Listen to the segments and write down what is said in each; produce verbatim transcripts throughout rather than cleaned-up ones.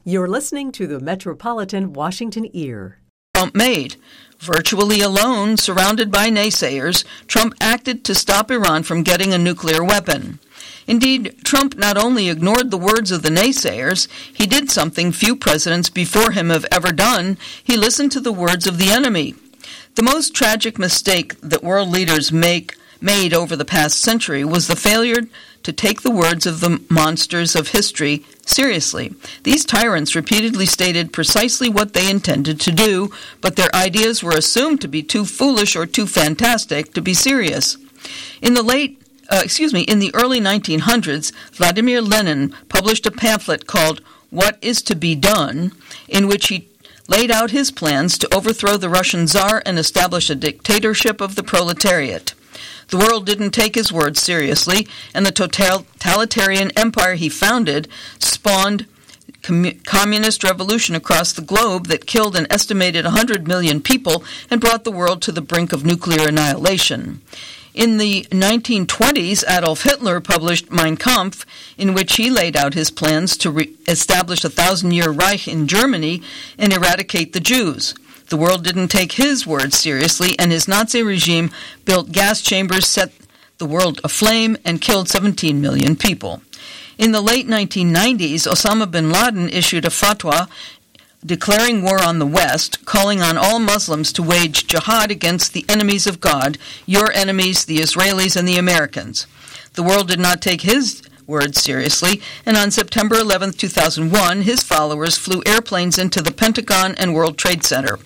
You're listening to the Metropolitan Washington Ear. Trump made. Virtually alone, surrounded by naysayers, Trump acted to stop Iran from getting a nuclear weapon. Indeed, Trump not only ignored the words of the naysayers, he did something few presidents before him have ever done. He listened to the words of the enemy. The most tragic mistake that world leaders make made over the past century was the failure to take the words of the monsters of history seriously. These tyrants repeatedly stated precisely what they intended to do, but their ideas were assumed to be too foolish or too fantastic to be serious. In the late, uh, excuse me, in the early nineteen hundreds, Vladimir Lenin published a pamphlet called What is to be Done, in which he laid out his plans to overthrow the Russian Tsar and establish a dictatorship of the proletariat. The world didn't take his words seriously, and the totalitarian empire he founded spawned com- communist revolution across the globe that killed an estimated one hundred million people and brought the world to the brink of nuclear annihilation. In the nineteen twenties, Adolf Hitler published Mein Kampf, in which he laid out his plans to re- establish a thousand-year Reich in Germany and eradicate the Jews. The world didn't take his words seriously, and his Nazi regime built gas chambers, set the world aflame, and killed seventeen million people. In the late nineteen nineties, Osama bin Laden issued a fatwa declaring war on the West, calling on all Muslims to wage jihad against the enemies of God, your enemies, the Israelis and the Americans. The world did not take his words seriously, and on September eleventh, two thousand one, his followers flew airplanes into the Pentagon and World Trade Center.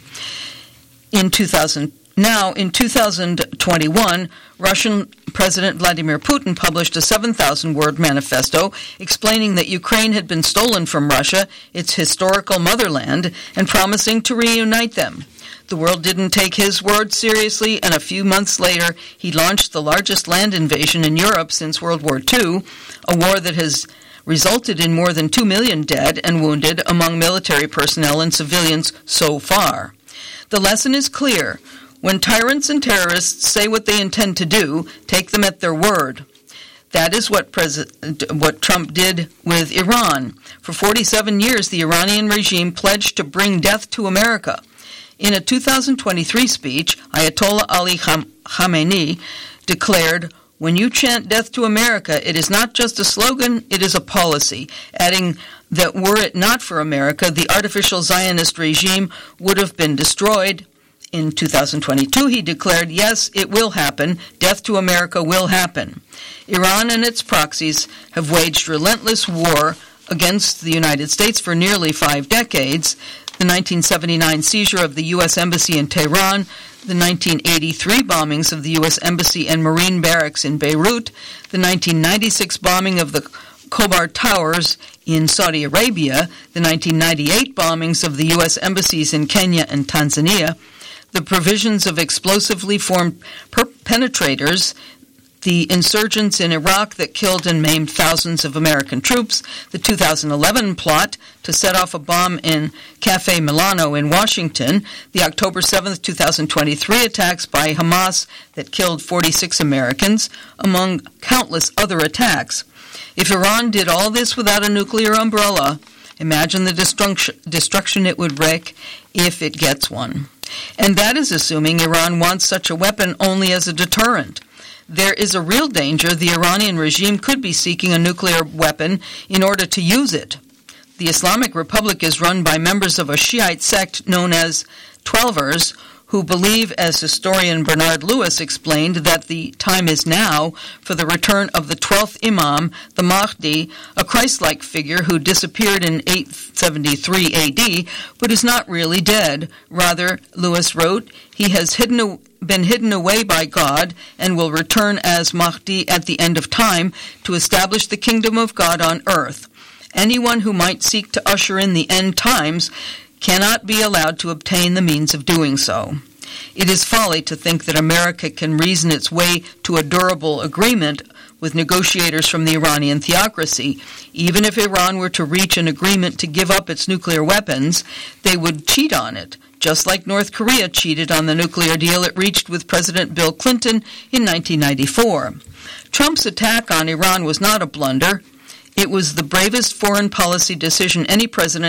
In two thousand, now, in two thousand twenty-one, Russian President Vladimir Putin published a seven thousand word manifesto explaining that Ukraine had been stolen from Russia, its historical motherland, and promising to reunite them. The world didn't take his words seriously, and a few months later, he launched the largest land invasion in Europe since World War Two, a war that has resulted in more than two million dead and wounded among military personnel and civilians so far. The lesson is clear. When tyrants and terrorists say what they intend to do, take them at their word. That is what President, what Trump did with Iran. For forty-seven years, the Iranian regime pledged to bring death to America. In a two thousand twenty-three speech, Ayatollah Ali Khamenei declared, "When you chant death to America, it is not just a slogan, it is a policy," adding that were it not for America, the artificial Zionist regime would have been destroyed. In two thousand twenty-two, he declared, yes, it will happen. Death to America will happen. Iran and its proxies have waged relentless war against the United States for nearly five decades. The nineteen seventy-nine seizure of the U S Embassy in Tehran, the nineteen eighty-three bombings of the U S Embassy and Marine Barracks in Beirut, the nineteen ninety-six bombing of the Khobar Towers in Saudi Arabia, the nineteen ninety-eight bombings of the U S embassies in Kenya and Tanzania, the provisions of explosively formed per- penetrators, the insurgents in Iraq that killed and maimed thousands of American troops, the two thousand eleven plot to set off a bomb in Cafe Milano in Washington, the October seventh, twenty twenty-three attacks by Hamas that killed forty-six Americans, among countless other attacks. If Iran did all this without a nuclear umbrella, imagine the destruction, destruction it would wreak if it gets one. And that is assuming Iran wants such a weapon only as a deterrent. There is a real danger the Iranian regime could be seeking a nuclear weapon in order to use it. The Islamic Republic is run by members of a Shiite sect known as Twelvers, who believe, as historian Bernard Lewis explained, that the time is now for the return of the twelfth Imam, the Mahdi, a Christ-like figure who disappeared in eight seventy-three A D, but is not really dead. Rather, Lewis wrote, he has hidden, been hidden away by God and will return as Mahdi at the end of time to establish the kingdom of God on earth. Anyone who might seek to usher in the end times cannot be allowed to obtain the means of doing so. It is folly to think that America can reason its way to a durable agreement with negotiators from the Iranian theocracy. Even if Iran were to reach an agreement to give up its nuclear weapons, they would cheat on it, just like North Korea cheated on the nuclear deal it reached with President Bill Clinton in nineteen ninety-four. Trump's attack on Iran was not a blunder. It was the bravest foreign policy decision any president